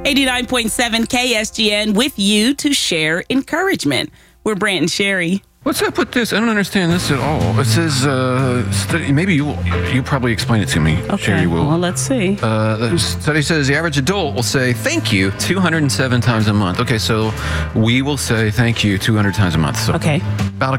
89.7 KSGN with you to share encouragement. We're Brant and Sherry. What's up with this? I don't understand this at all. It says, maybe you probably explain it to me. Okay, Sherry will. well, let's see. The study says the average adult will say thank you 207 times a month. Okay, so we will say thank you 200 times a month. So Okay. about